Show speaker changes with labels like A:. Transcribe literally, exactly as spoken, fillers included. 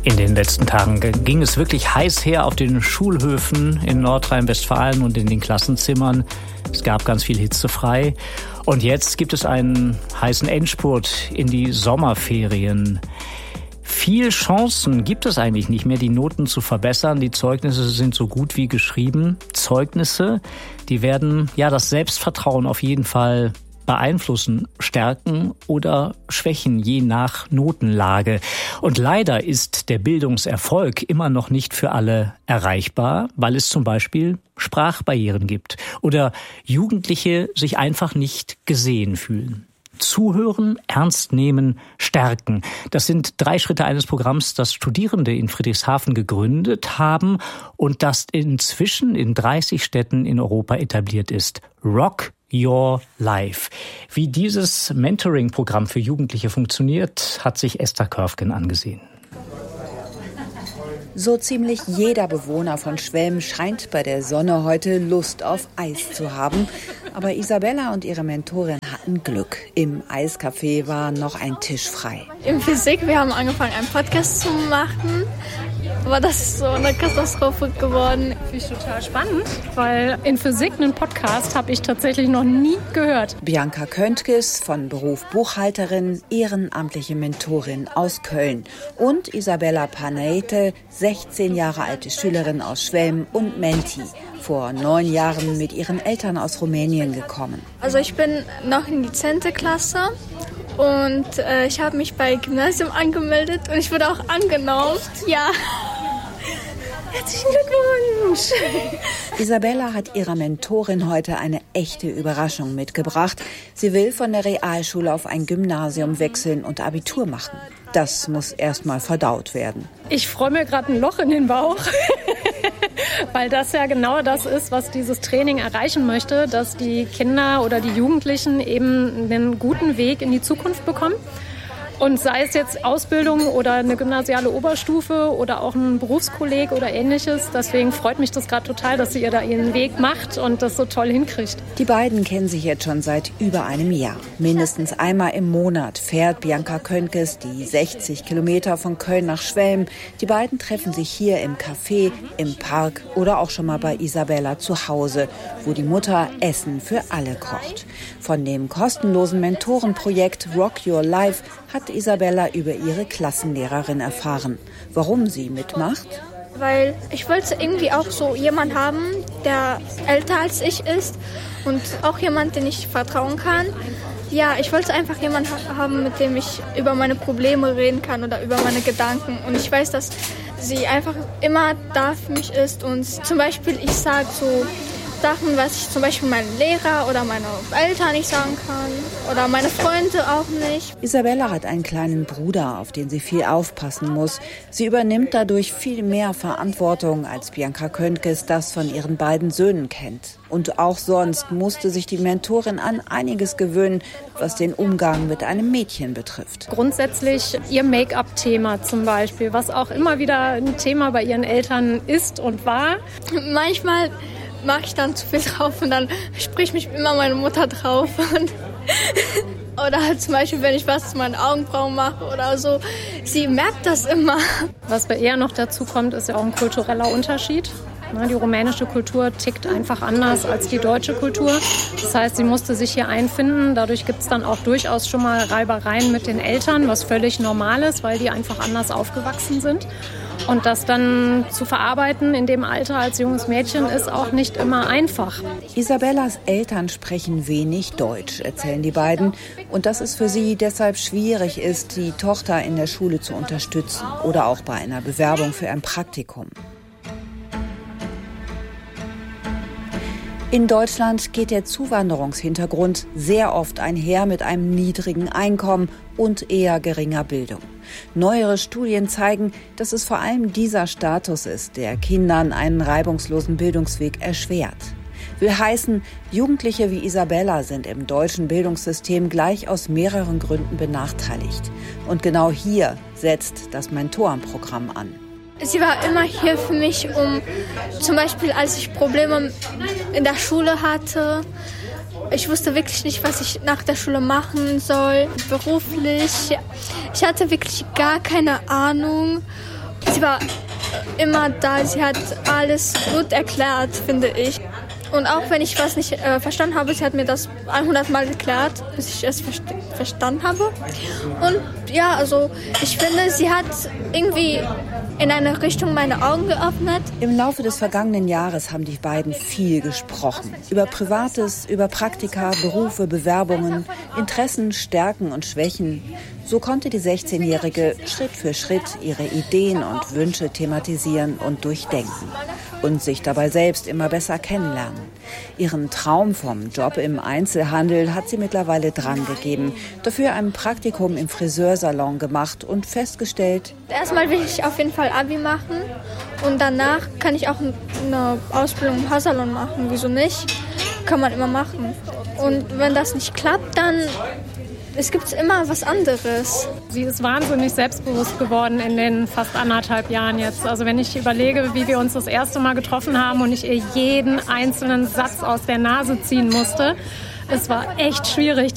A: In den letzten Tagen ging es wirklich heiß her auf den Schulhöfen in Nordrhein-Westfalen und in den Klassenzimmern. Es gab ganz viel Hitze frei. Und jetzt gibt es einen heißen Endspurt in die Sommerferien. Viel Chancen gibt es eigentlich nicht mehr, die Noten zu verbessern. Die Zeugnisse sind so gut wie geschrieben. Zeugnisse, die werden ja das Selbstvertrauen auf jeden Fall beeinflussen, stärken oder schwächen, je nach Notenlage. Und leider ist der Bildungserfolg immer noch nicht für alle erreichbar, weil es zum Beispiel Sprachbarrieren gibt oder Jugendliche sich einfach nicht gesehen fühlen. Zuhören, ernst nehmen, stärken. Das sind drei Schritte eines Programms, das Studierende in Friedrichshafen gegründet haben und das inzwischen in dreißig Städten in Europa etabliert ist. Rock Your Life. Wie dieses Mentoring-Programm für Jugendliche funktioniert, hat sich Esther Körfgen angesehen.
B: So ziemlich jeder Bewohner von Schwelm scheint bei der Sonne heute Lust auf Eis zu haben. Aber Isabella und ihre Mentorin hatten Glück. Im Eiscafé war noch ein Tisch frei.
C: In Physik, wir haben angefangen, einen Podcast zu machen. Aber das ist so eine Katastrophe geworden.
D: Finde ich total spannend, weil in Physik einen Podcast habe ich tatsächlich noch nie gehört.
B: Bianca Köntges, von Beruf Buchhalterin, ehrenamtliche Mentorin aus Köln. Und Isabella Paneite, sechzehn Jahre alte Schülerin aus Schwelm und Menti. Vor neun Jahren mit ihren Eltern aus Rumänien gekommen.
C: Also ich bin noch in die zehnte Klasse. Und äh, ich habe mich bei Gymnasium angemeldet und ich wurde auch angenommen. Ja. Herzlichen Glückwunsch!
B: Isabella hat ihrer Mentorin heute eine echte Überraschung mitgebracht. Sie will von der Realschule auf ein Gymnasium wechseln und Abitur machen. Das muss erst mal verdaut werden.
D: Ich freue mir gerade ein Loch in den Bauch, weil das ja genau das ist, was dieses Training erreichen möchte, dass die Kinder oder die Jugendlichen eben einen guten Weg in die Zukunft bekommen. Und sei es jetzt Ausbildung oder eine gymnasiale Oberstufe oder auch ein Berufskolleg oder Ähnliches. Deswegen freut mich das gerade total, dass sie ihr da ihren Weg macht und das so toll hinkriegt.
B: Die beiden kennen sich jetzt schon seit über einem Jahr. Mindestens einmal im Monat fährt Bianca Köntges die sechzig Kilometer von Köln nach Schwelm. Die beiden treffen sich hier im Café, im Park oder auch schon mal bei Isabella zu Hause, wo die Mutter Essen für alle kocht. Von dem kostenlosen Mentorenprojekt Rock Your Life hat Isabella über ihre Klassenlehrerin erfahren. Warum sie mitmacht?
C: Weil ich wollte irgendwie auch so jemanden haben, der älter als ich ist und auch jemand, den ich vertrauen kann. Ja, ich wollte einfach jemanden haben, mit dem ich über meine Probleme reden kann oder über meine Gedanken. Und ich weiß, dass sie einfach immer da für mich ist. Und zum Beispiel, ich sage so Sachen, was ich zum Beispiel meinen Lehrer oder meine Eltern nicht sagen kann oder meine Freunde auch nicht.
B: Isabella hat einen kleinen Bruder, auf den sie viel aufpassen muss. Sie übernimmt dadurch viel mehr Verantwortung, als Bianca Köntges das von ihren beiden Söhnen kennt. Und auch sonst musste sich die Mentorin an einiges gewöhnen, was den Umgang mit einem Mädchen betrifft.
D: Grundsätzlich ihr Make-up-Thema zum Beispiel, was auch immer wieder ein Thema bei ihren Eltern ist und war.
C: Manchmal mache ich dann zu viel drauf und dann spricht mich immer meine Mutter drauf. Und oder halt zum Beispiel, wenn ich was zu meinen Augenbrauen mache oder so. Sie merkt das immer.
D: Was bei ihr noch dazu kommt, ist ja auch ein kultureller Unterschied. Die rumänische Kultur tickt einfach anders als die deutsche Kultur. Das heißt, sie musste sich hier einfinden. Dadurch gibt es dann auch durchaus schon mal Reibereien mit den Eltern, was völlig normal ist, weil die einfach anders aufgewachsen sind. Und das dann zu verarbeiten in dem Alter als junges Mädchen ist auch nicht immer einfach.
B: Isabellas Eltern sprechen wenig Deutsch, erzählen die beiden. Und dass es für sie deshalb schwierig ist, die Tochter in der Schule zu unterstützen oder auch bei einer Bewerbung für ein Praktikum. In Deutschland geht der Zuwanderungshintergrund sehr oft einher mit einem niedrigen Einkommen und eher geringer Bildung. Neuere Studien zeigen, dass es vor allem dieser Status ist, der Kindern einen reibungslosen Bildungsweg erschwert. Will heißen, Jugendliche wie Isabella sind im deutschen Bildungssystem gleich aus mehreren Gründen benachteiligt. Und genau hier setzt das Mentorenprogramm an.
C: Sie war immer hier für mich, um zum Beispiel, als ich Probleme in der Schule hatte, ich wusste wirklich nicht, was ich nach der Schule machen soll, beruflich. Ich hatte wirklich gar keine Ahnung Sie war immer da, sie hat alles gut erklärt, finde ich. Und auch wenn ich was nicht äh, verstanden habe, sie hat mir das hundert Mal erklärt, bis ich es verst- verstanden habe. Und ja, also ich finde, sie hat irgendwie in eine Richtung meine Augen geöffnet.
B: Im Laufe des vergangenen Jahres haben die beiden viel gesprochen. Über Privates, über Praktika, Berufe, Bewerbungen, Interessen, Stärken und Schwächen. So konnte die sechzehnjährige Schritt für Schritt ihre Ideen und Wünsche thematisieren und durchdenken. Und sich dabei selbst immer besser kennenlernen. Ihren Traum vom Job im Einzelhandel hat sie mittlerweile drangegeben. Dafür ein Praktikum im Friseursalon gemacht und festgestellt:
C: Erstmal will ich auf jeden Fall Abi machen und danach kann ich auch eine Ausbildung im Haarsalon machen. Wieso nicht? Kann man immer machen. Und wenn das nicht klappt, dann es gibt immer was anderes.
D: Sie ist wahnsinnig selbstbewusst geworden in den fast anderthalb Jahren jetzt. Also wenn ich überlege, wie wir uns das erste Mal getroffen haben und ich ihr jeden einzelnen Satz aus der Nase ziehen musste, es war echt schwierig.